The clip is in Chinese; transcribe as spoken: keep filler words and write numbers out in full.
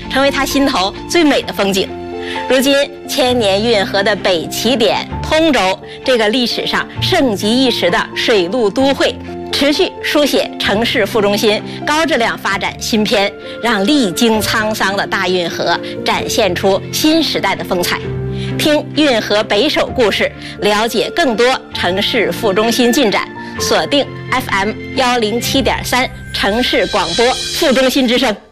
成为他心头最美的风景。如今，千年运河的北起点通州这个历史上盛极一时的水陆都会，持续书写城市副中心高质量发展新篇，让历经沧桑的大运河展现出新时代的风采。听运河北首故事，了解更多城市副中心进展，锁定 F M 幺零七点三城市广播副中心之声。